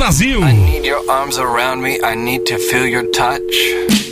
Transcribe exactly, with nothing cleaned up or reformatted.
Brasil. I need your arms around me, I need to feel your touch.